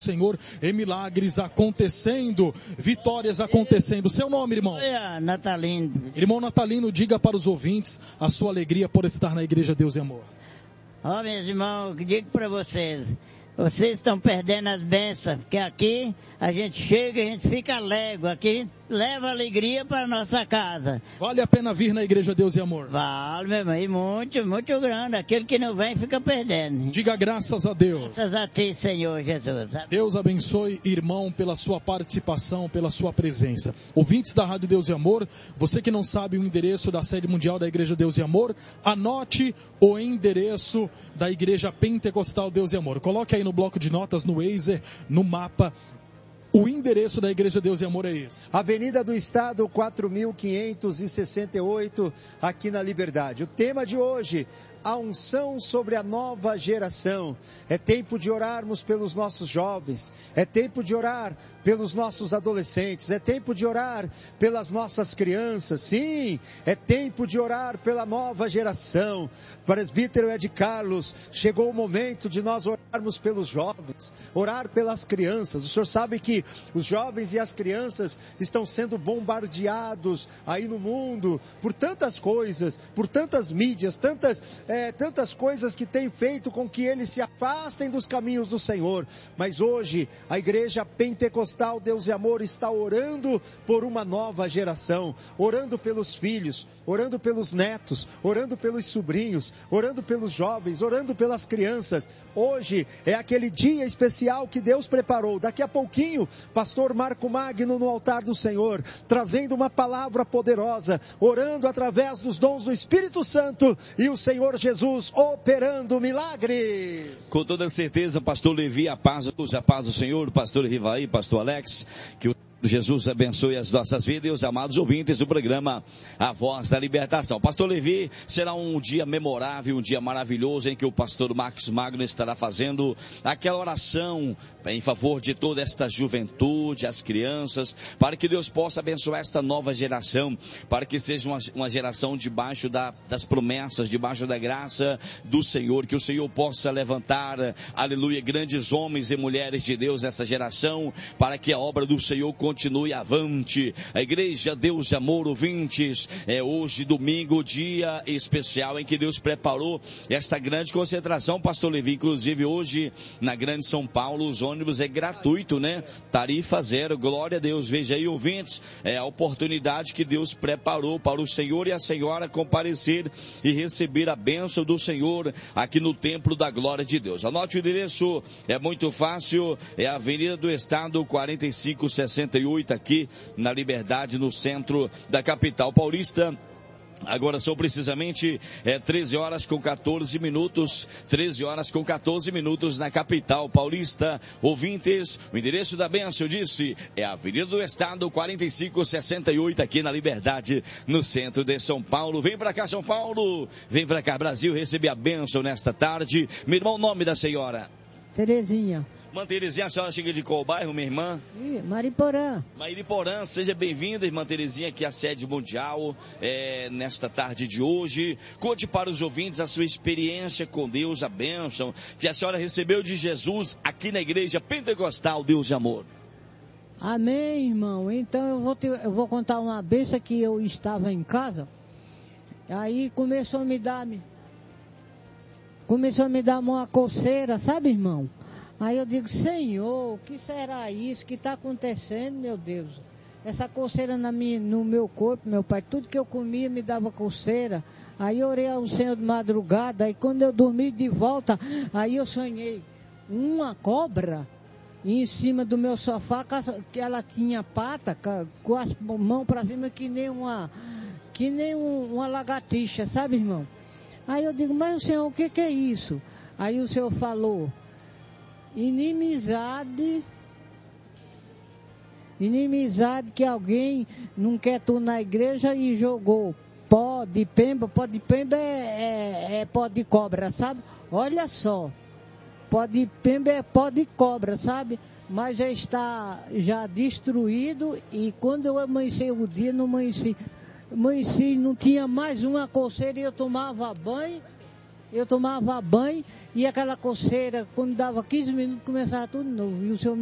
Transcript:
Senhor, em milagres acontecendo, vitórias acontecendo. Seu nome, irmão? Natalino. Irmão Natalino, diga para os ouvintes a sua alegria por estar na Igreja Deus e Amor. Meus irmãos, eu digo para vocês estão perdendo as bênçãos, porque aqui a gente chega, a gente fica alegre, aqui a gente leva alegria para a nossa casa. Vale a pena vir na Igreja Deus e Amor? Vale, meu irmão, e muito, muito grande. Aquele que não vem fica perdendo. Diga graças a Deus. Graças a ti, Senhor Jesus. Deus abençoe, irmão, pela sua participação, pela sua presença. Ouvintes da Rádio Deus e Amor, você que não sabe o endereço da sede mundial da Igreja Deus e Amor, anote o endereço da Igreja Pentecostal Deus e Amor. Coloque aí no bloco de notas, no Waze, no mapa. O endereço da Igreja Deus e Amor é esse. Avenida do Estado, 4.568, aqui na Liberdade. O tema de hoje: a unção sobre a nova geração. É tempo de orarmos pelos nossos jovens, é tempo de orar pelos nossos adolescentes, é tempo de orar pelas nossas crianças, sim, é tempo de orar pela nova geração. Presbítero Ed Carlos, chegou o momento de nós orarmos pelos jovens, orar pelas crianças. O senhor sabe que os jovens e as crianças estão sendo bombardeados aí no mundo por tantas coisas, por tantas mídias, tantas coisas que têm feito com que eles se afastem dos caminhos do Senhor. Mas hoje a Igreja Pentecostal Deus e Amor está orando por uma nova geração, orando pelos filhos, orando pelos netos, orando pelos sobrinhos, orando pelos jovens, orando pelas crianças. Hoje é aquele dia especial que Deus preparou. Daqui a pouquinho, pastor Marco Magno no altar do Senhor, trazendo uma palavra poderosa, orando através dos dons do Espírito Santo e o Senhor Jesus operando milagres. Com toda certeza, pastor Levi, a paz do Senhor, pastor Rivaí, pastor Alex, que o Jesus abençoe as nossas vidas e os amados ouvintes do programa A Voz da Libertação. Pastor Levi, será um dia memorável, um dia maravilhoso em que o pastor Marcos Magno estará fazendo aquela oração em favor de toda esta juventude, as crianças, para que Deus possa abençoar esta nova geração, para que seja uma geração debaixo das promessas, debaixo da graça do Senhor, que o Senhor possa levantar, aleluia, grandes homens e mulheres de Deus nessa geração, para que a obra do Senhor continue avante. A Igreja Deus e Amor, ouvintes, é hoje domingo, dia especial em que Deus preparou esta grande concentração, pastor Levi. Inclusive hoje na Grande São Paulo os ônibus é gratuito, né? Tarifa zero, glória a Deus. Veja aí, ouvintes, é a oportunidade que Deus preparou para o Senhor e a senhora comparecer e receber a bênção do Senhor aqui no templo da glória de Deus. Anote o endereço, é muito fácil, é a Avenida do Estado, 4568, aqui na Liberdade, no centro da capital paulista. Agora são precisamente 13 horas com 14 minutos, 13 horas com 14 minutos na capital paulista. Ouvintes, o endereço da bênção, eu disse, é a Avenida do Estado, 4568, aqui na Liberdade, no centro de São Paulo. Vem pra cá, São Paulo, vem pra cá, Brasil, receber a bênção nesta tarde. Meu irmão, o nome da senhora? Terezinha. Irmã Terezinha, a senhora chega de qual bairro, minha irmã? Mariporã. Mariporã, seja bem-vinda, irmã Terezinha, aqui à sede mundial, nesta tarde de hoje. Conte para os ouvintes a sua experiência com Deus, a bênção que a senhora recebeu de Jesus aqui na Igreja Pentecostal Deus de Amor. Amém, irmão. Então eu vou contar uma bênção que eu estava em casa, aí começou a me dar uma coceira, sabe, irmão? Aí eu digo, Senhor, o que será isso que está acontecendo, meu Deus? Essa coceira no meu corpo, meu Pai, tudo que eu comia me dava coceira. Aí eu orei ao Senhor de madrugada, aí quando eu dormi de volta, aí eu sonhei uma cobra em cima do meu sofá, que ela tinha pata, com as mãos para cima, que nem uma lagartixa, sabe, irmão? Aí eu digo, mas o Senhor, o que é isso? Aí o Senhor falou, inimizade que alguém não quer tu na igreja e jogou pó de pemba é pó de cobra, sabe? Olha só, pó de pemba é pó de cobra, sabe? Mas já está destruído, e quando eu amanheci o dia, não tinha mais uma coceira, e eu tomava banho eu tomava banho e aquela coceira, quando dava 15 minutos, começava tudo de novo. E o senhor